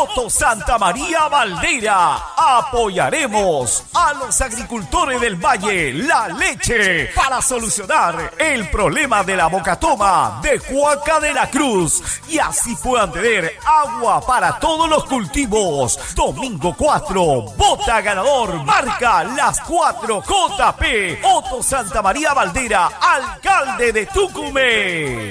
Otto Santa María Valdera. Apoyaremos a los agricultores del Valle La Leche para solucionar el problema de la bocatoma de Huaca de la Cruz y así puedan tener agua para todos los cultivos. Domingo 4, vota ganador, marca las 4 JP. Otto Santa María Valdera, alcalde de Tucumán.